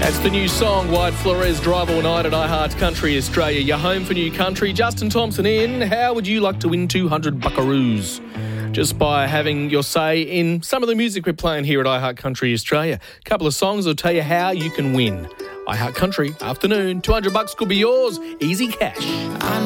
That's the new song, White Flores Drive All Night at iHeart Country Australia. Your home for new country. Justin Thompson in. How would you like to win 200 buckaroos? Just by having your say in some of the music we're playing here at iHeart Country Australia. A couple of songs will tell you how you can win. iHeart Country, afternoon, 200 bucks could be yours. Easy cash.